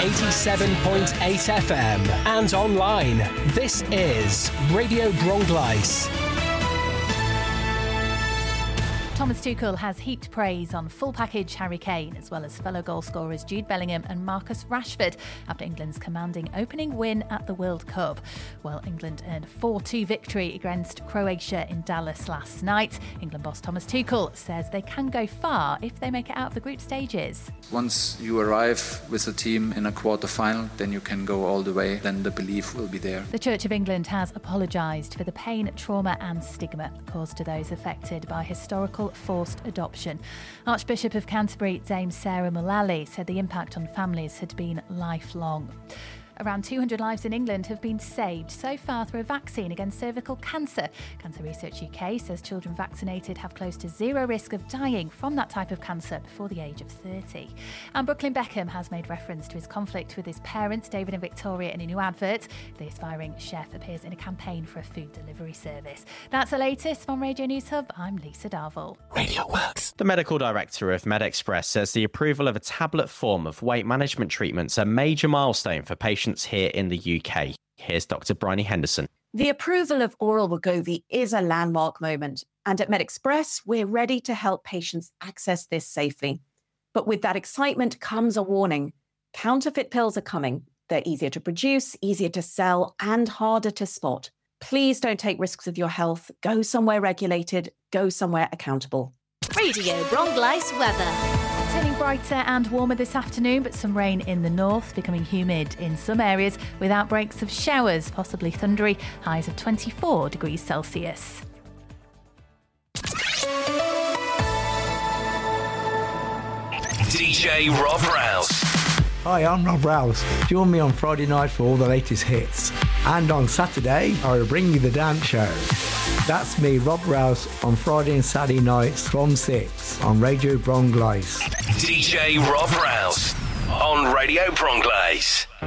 87.8 FM and online. This is Radio Bronglais. Thomas Tuchel has heaped praise on full package Harry Kane, as well as fellow goal scorers Jude Bellingham and Marcus Rashford, after England's commanding opening win at the World Cup. Well, England earned a 4-2 victory against Croatia in Dallas last night. England boss Thomas Tuchel says they can go far if they make it out of the group stages. Once you arrive with a team in a quarter-final, then you can go all the way, then the belief will be there. The Church of England has apologised for the pain, trauma and stigma caused to those affected by historical forced adoption. Archbishop of Canterbury, Dame Sarah Mullally, said the impact on families had been lifelong. Around 200 lives in England have been saved so far through a vaccine against cervical cancer. Cancer Research UK says children vaccinated have close to zero risk of dying from that type of cancer before the age of 30. And Brooklyn Beckham has made reference to his conflict with his parents, David and Victoria, in a new advert. The aspiring chef appears in a campaign for a food delivery service. That's the latest from Radio News Hub. I'm Lisa Darville. Radio Works. The medical director of MedExpress says the approval of a tablet form of weight management treatments a major milestone for patients here in the UK. Here's Dr. Bryony Henderson. The approval of oral Wegovy is a landmark moment, and at MedExpress, we're ready to help patients access this safely. But with that excitement comes a warning. Counterfeit pills are coming. They're easier to produce, easier to sell, and harder to spot. Please don't take risks with your health. Go somewhere regulated. Go somewhere accountable. Radio Bronglais weather. Turning brighter and warmer this afternoon, but some rain in the north, becoming humid in some areas with outbreaks of showers, possibly thundery, highs of 24 degrees Celsius. DJ Rob Rouse. Hi, I'm Rob Rouse. Join me on Friday night for all the latest hits. And on Saturday, I will bring you the dance show. That's me, Rob Rouse, on Friday and Saturday nights from 6 on Radio Bronglais. DJ Rob Rouse on Radio Bronglais.